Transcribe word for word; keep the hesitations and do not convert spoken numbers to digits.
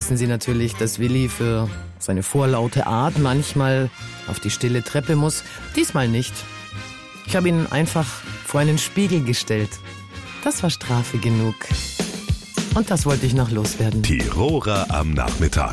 wissen Sie natürlich, dass Willi für seine vorlaute Art manchmal auf die stille Treppe muss. Diesmal nicht. Ich habe ihn einfach vor einen Spiegel gestellt. Das war Strafe genug. Und das wollte ich noch loswerden. Tiroler am Nachmittag.